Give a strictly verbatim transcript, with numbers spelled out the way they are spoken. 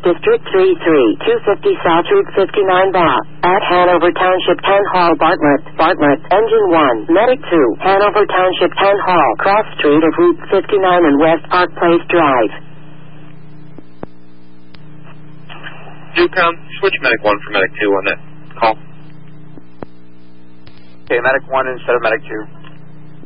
District three three, two fifty South Route fifty-nine Bath. At Hanover Township Town Hall, Bartlett, Bartlett, Engine one, Medic two, Hanover Township Town Hall, cross street of Route fifty-nine and West Park Place Drive. Newcom, switch Medic one for Medic two on that call. Okay, Medic one instead of Medic two.